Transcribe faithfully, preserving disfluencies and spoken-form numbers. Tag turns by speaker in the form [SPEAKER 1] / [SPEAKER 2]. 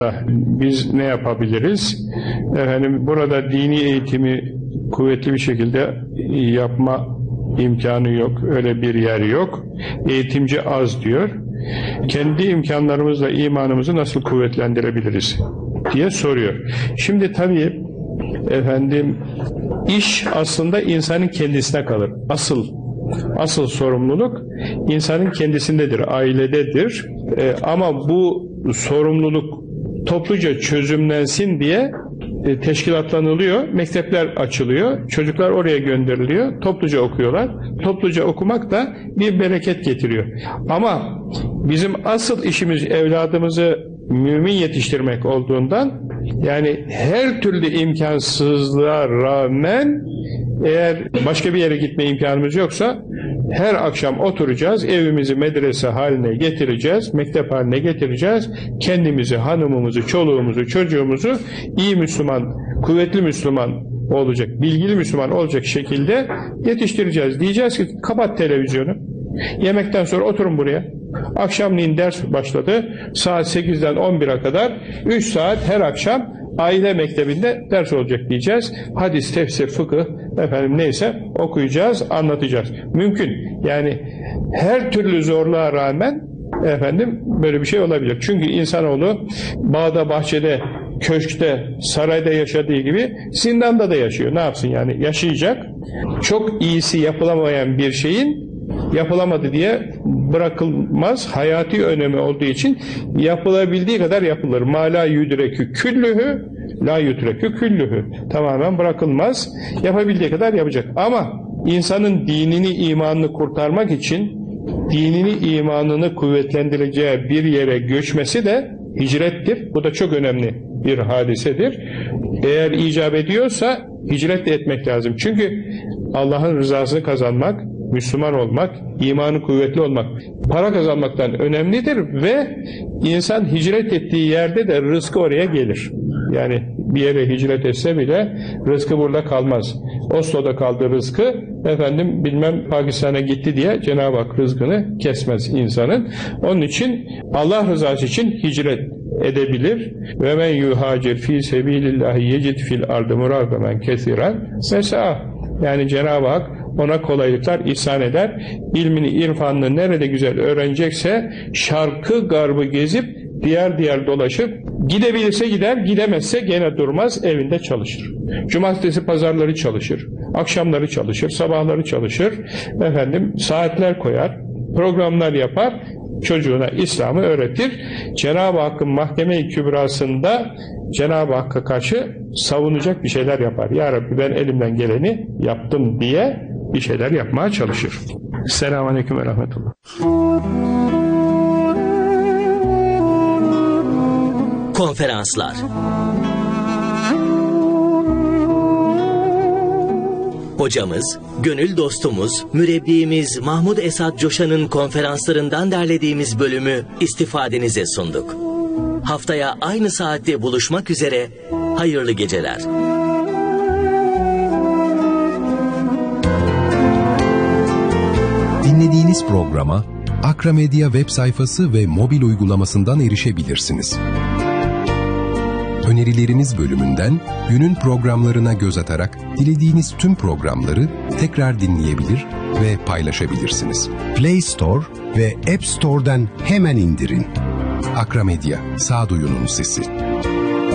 [SPEAKER 1] Biz ne yapabiliriz? Efendim, burada dini eğitimi kuvvetli bir şekilde yapma imkanı yok. Öyle bir yer yok. Eğitimci az diyor. Kendi imkanlarımızla imanımızı nasıl kuvvetlendirebiliriz diye soruyor. Şimdi tabii efendim, iş aslında insanın kendisine kalır. Asıl asıl sorumluluk insanın kendisindedir, ailededir. Ee, ama bu sorumluluk topluca çözümlensin diye e, teşkilatlanılıyor, mektepler açılıyor, çocuklar oraya gönderiliyor, topluca okuyorlar. Topluca okumak da bir bereket getiriyor. Ama bizim asıl işimiz evladımızı mümin yetiştirmek olduğundan, yani her türlü imkansızlığa rağmen, eğer başka bir yere gitme imkanımız yoksa her akşam oturacağız, evimizi medrese haline getireceğiz, mektep haline getireceğiz, kendimizi, hanımımızı, çoluğumuzu, çocuğumuzu iyi Müslüman, kuvvetli Müslüman olacak, bilgili Müslüman olacak şekilde yetiştireceğiz. Diyeceğiz ki kapat televizyonu, yemekten sonra oturun buraya. Akşamleyin ders başladı, saat sekizden on bire kadar üç saat her akşam aile mektebinde ders olacak diyeceğiz. Hadis, tefsir, fıkıh, efendim neyse okuyacağız, anlatacağız. Mümkün. Yani her türlü zorluğa rağmen efendim böyle bir şey olabilir. Çünkü insanoğlu bağda, bahçede, köşkte, sarayda yaşadığı gibi zindanda da yaşıyor. Ne yapsın yani? Yaşayacak. Çok iyisi yapılamayan bir şeyin yapılamadı diye bırakılmaz. Hayati önemi olduğu için yapılabildiği kadar yapılır. Ma la yudrekü küllühü la yudrekü küllühü. Tamamen bırakılmaz. Yapabildiği kadar yapacak. Ama insanın dinini, imanını kurtarmak için dinini, imanını kuvvetlendireceği bir yere göçmesi de hicrettir. Bu da çok önemli bir hadisedir. Eğer icap ediyorsa hicret de etmek lazım. Çünkü Allah'ın rızasını kazanmak, Müslüman olmak, imanı kuvvetli olmak, para kazanmaktan önemlidir ve insan hicret ettiği yerde de rızkı oraya gelir. Yani bir yere hicret etse bile rızkı burada kalmaz. Oslo'da kaldı rızkı, efendim bilmem Pakistan'a gitti diye Cenab-ı Hak rızkını kesmez insanın. Onun için Allah rızası için hicret edebilir. Ve men yuhacir fi sebilillahi yecid fil ardı muragamen kesiren mesela, yani Cenab-ı Hak ona kolaylıklar ihsan eder. İlmini, irfanını nerede güzel öğrenecekse şarkı garbı gezip diğer diğer dolaşıp gidebilirse gider, gidemezse gene durmaz, evinde çalışır. Cumartesi pazarları çalışır, akşamları çalışır, sabahları çalışır, efendim saatler koyar, programlar yapar, çocuğuna İslam'ı öğretir. Cenab-ı Hakk'ın mahkeme-i kübrasında Cenab-ı Hakk'a karşı savunacak bir şeyler yapar. Ya Rabbi ben elimden geleni yaptım diye bir şeyler yapmaya çalışır. Selamünaleyküm ve rahmetullah.
[SPEAKER 2] Konferanslar. Hocamız, gönül dostumuz, mürebbimiz Mahmud Esat Coşan'ın konferanslarından derlediğimiz bölümü istifadenize sunduk. Haftaya aynı saatte buluşmak üzere, hayırlı geceler.
[SPEAKER 3] Dinlediğiniz programa Akra Medya web sayfası ve mobil uygulamasından erişebilirsiniz. Önerileriniz bölümünden günün programlarına göz atarak dilediğiniz tüm programları tekrar dinleyebilir ve paylaşabilirsiniz.
[SPEAKER 4] Play Store ve App Store'dan hemen indirin.
[SPEAKER 3] Akra Medya, sağduyunun sesi.